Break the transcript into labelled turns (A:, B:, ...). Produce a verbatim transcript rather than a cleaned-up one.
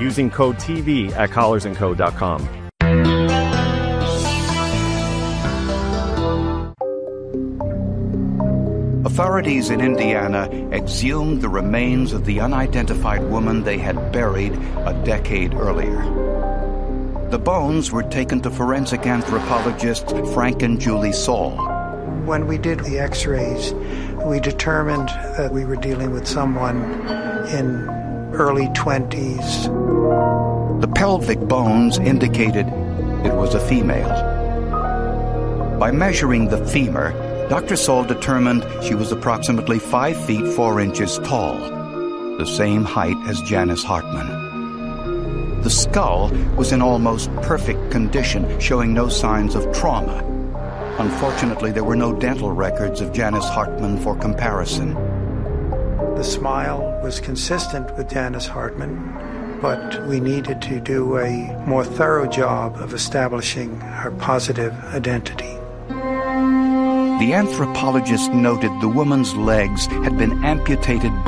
A: using code T V at collars and co dot com.
B: Authorities in Indiana exhumed the remains of the unidentified woman they had buried a decade earlier. The bones were taken to forensic anthropologists Frank and Julie Saul.
C: When we did the x-rays, we determined that we were dealing with someone in early twenties.
B: The pelvic bones indicated it was a female. By measuring the femur, Doctor Saul determined she was approximately five feet four inches tall, the same height as Janice Hartman. The skull was in almost perfect condition, showing no signs of trauma. Unfortunately, there were no dental records of Janice Hartman for comparison.
C: The smile was consistent with Janice Hartman, but we needed to do a more thorough job of establishing her positive identity.
B: The anthropologist noted the woman's legs had been amputated